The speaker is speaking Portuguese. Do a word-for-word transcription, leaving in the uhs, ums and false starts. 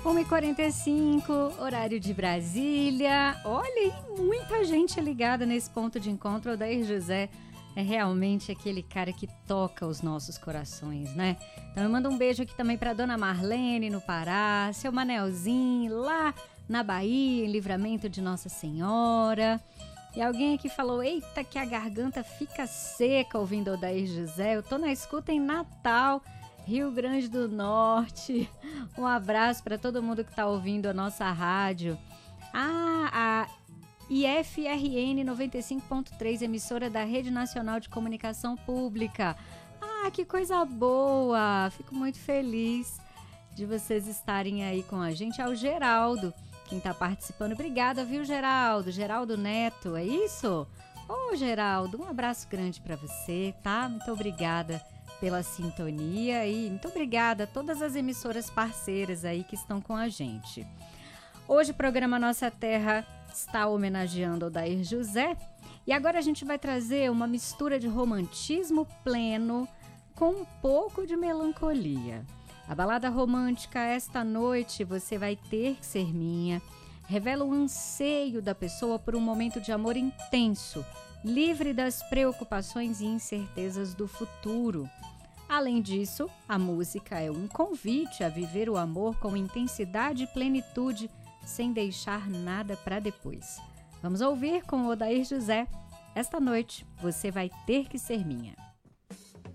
uma e quarenta e cinco, horário de Brasília. Olha, e muita gente ligada nesse ponto de encontro. O Odair José é realmente aquele cara que toca os nossos corações, né? Então eu mando um beijo aqui também para dona Marlene no Pará, seu Manelzinho lá na Bahia, em Livramento de Nossa Senhora. E alguém aqui falou, eita, que a garganta fica seca ouvindo o Odair José. Eu tô na escuta em Natal, Rio Grande do Norte. Um abraço para todo mundo que está ouvindo a nossa rádio. Ah, a I F R N noventa e cinco ponto três, emissora da Rede Nacional de Comunicação Pública. Ah, que coisa boa! Fico muito feliz de vocês estarem aí com a gente. É o Geraldo quem está participando. Obrigada, viu, Geraldo? Geraldo Neto, é isso? Ô, Geraldo, um abraço grande para você, tá? Muito obrigada pela sintonia e muito obrigada a todas as emissoras parceiras aí que estão com a gente. Hoje o programa Nossa Terra está homenageando o Odair José e agora a gente vai trazer uma mistura de romantismo pleno com um pouco de melancolia. A balada romântica Esta Noite Você Vai Ter Que Ser Minha revela o anseio da pessoa por um momento de amor intenso, livre das preocupações e incertezas do futuro. Além disso, a música é um convite a viver o amor com intensidade e plenitude, sem deixar nada para depois. Vamos ouvir com o Odair José, Esta Noite Você Vai Ter Que Ser Minha.